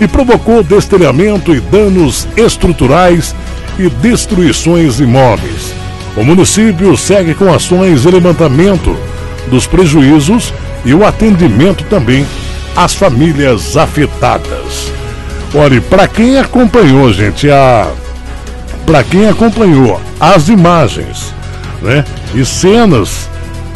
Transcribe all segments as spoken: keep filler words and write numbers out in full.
e provocou destelhamento e danos estruturais e destruições imóveis. O município segue com ações de levantamento dos prejuízos e o atendimento também às famílias afetadas. Olha, para quem acompanhou, gente, a para quem acompanhou as imagens, né, e cenas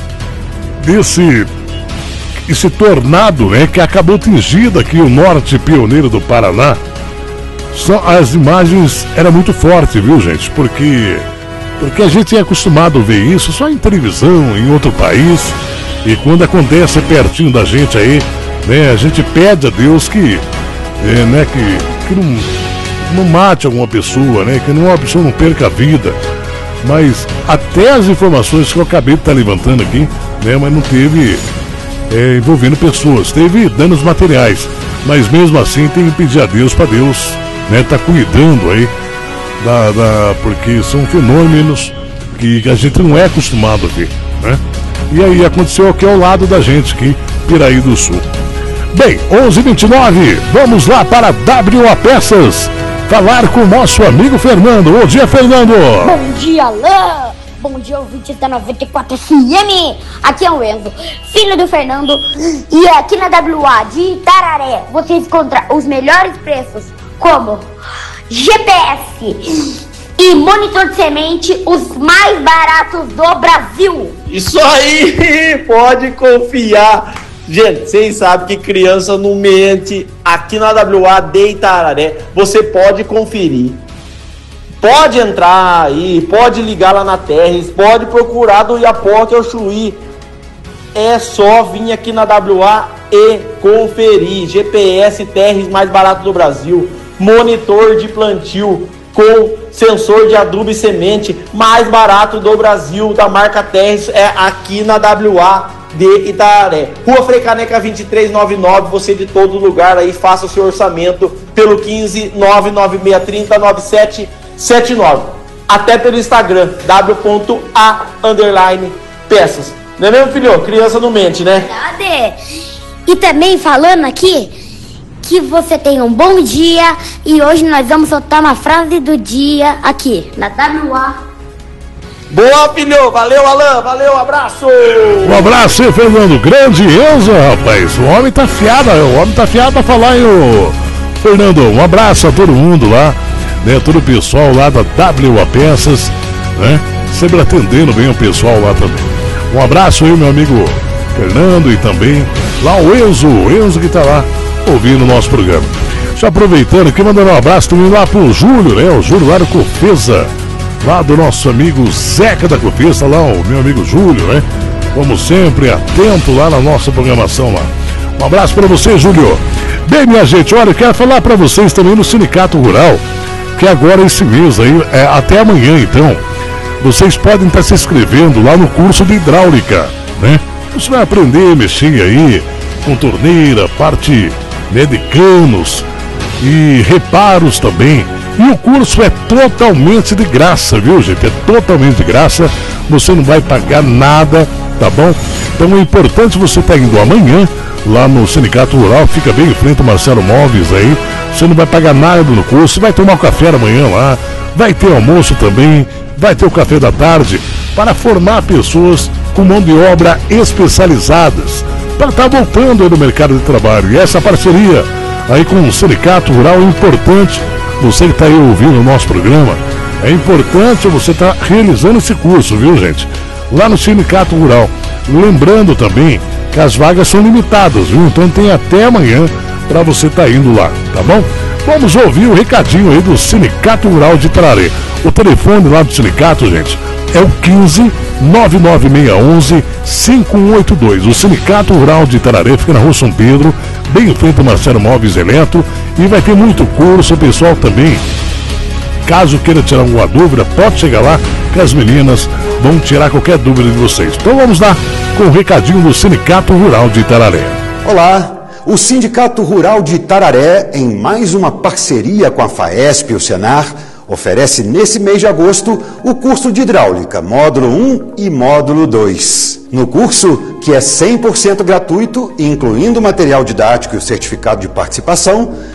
desse esse tornado, né, que acabou atingindo aqui o norte pioneiro do Paraná, são, as imagens eram muito fortes, viu, gente? Porque, porque a gente é acostumado a ver isso só em televisão, em outro país, e quando acontece pertinho da gente aí, né, a gente pede a Deus que, é, né, que, que não, não mate alguma pessoa, né, que uma pessoa não perca a vida. Mas até as informações que eu acabei de estar levantando aqui, né, mas não teve é, envolvendo pessoas, teve danos materiais, mas mesmo assim tem que pedir a Deus para Deus, né, tá cuidando aí da, da, porque são fenômenos que a gente não é acostumado a ver, né? E aí aconteceu aqui ao lado da gente, aqui, Piraí do Sul. Bem, onze e vinte e nove, vamos lá para a W A Peças falar com o nosso amigo Fernando. Bom dia, Fernando. Bom dia, Alain. Bom dia, ouvintes da noventa e quatro F M. Aqui é o Enzo, filho do Fernando. E aqui na W A de Itararé você encontra os melhores preços, como G P S e monitor de semente, os mais baratos do Brasil. Isso aí, pode confiar. Gente, vocês sabem que criança não mente. Aqui na W A de Itararé, você pode conferir. Pode entrar aí, pode ligar lá na Terres, pode procurar do Iapoque ao Chuí. É só vir aqui na W A e conferir. G P S Terres mais barato do Brasil. Monitor de plantio com sensor de adubo e semente mais barato do Brasil, da marca Terres, é aqui na W A de Itararé. Rua Frei Caneca vinte e três noventa e nove, você de todo lugar aí, faça o seu orçamento pelo quinze nove nove seis três zero nove sete sete nove. Até pelo Instagram, w ponto a underline peças. Não é mesmo, filho? Criança não mente, né? Verdade. E também falando aqui, que você tenha um bom dia, e hoje nós vamos soltar uma frase do dia aqui na W A. Boa, filho! Valeu, Alain! Valeu, abraço! Um abraço aí, Fernando. Grande Enzo, rapaz. O homem tá fiado, o homem tá fiado pra falar aí, ô Fernando. Um abraço a todo mundo lá, né? Todo o pessoal lá da W A Peças, né? Sempre atendendo bem o pessoal lá também. Um abraço aí, meu amigo Fernando, e também lá o Enzo, o Enzo que tá lá ouvindo o nosso programa. Já aproveitando aqui, mandando um abraço também lá pro Júlio, né? O Júlio lá do Cofesa, lá do nosso amigo Zeca da Cofesa, lá o meu amigo Júlio, né? Como sempre, atento lá na nossa programação lá. Um abraço para você, Júlio. Bem, minha gente, olha, eu quero falar para vocês também no Sindicato Rural, que agora esse mês aí, é, até amanhã então, vocês podem estar se inscrevendo lá no curso de hidráulica, né? Você vai aprender a mexer aí com torneira, parte, né, de canos e reparos também. E o curso é totalmente de graça, viu, gente? É totalmente de graça, você não vai pagar nada, tá bom? Então é importante você estar indo amanhã lá no Sindicato Rural, fica bem em frente ao Marcelo Móveis aí. Você não vai pagar nada no curso, vai tomar um café amanhã lá, vai ter almoço também, vai ter o café da tarde, para formar pessoas com mão de obra especializadas, para estar voltando aí no mercado de trabalho. E essa parceria aí com o Sindicato Rural é importante. Você que está aí ouvindo o nosso programa, é importante você estar tá realizando esse curso, viu, gente? Lá no Sindicato Rural. Lembrando também que as vagas são limitadas, viu? Então tem até amanhã para você estar tá indo lá, tá bom? Vamos ouvir o recadinho aí do Sindicato Rural de Itararé. O telefone lá do sindicato, gente, é o quinze nove nove seis um um cinco um oito dois. O Sindicato Rural de Itararé fica na Rua São Pedro, bem em frente ao Marcelo Móveis Eletro, e vai ter muito curso. O pessoal também, caso queira tirar alguma dúvida, pode chegar lá que as meninas vão tirar qualquer dúvida de vocês. Então vamos lá com o recadinho do Sindicato Rural de Itararé. Olá, o Sindicato Rural de Itararé, em mais uma parceria com a FAESP e o Senar, oferece nesse mês de agosto o curso de hidráulica, módulo um e módulo dois. No curso, que é cem por cento gratuito, incluindo o material didático e o certificado de participação,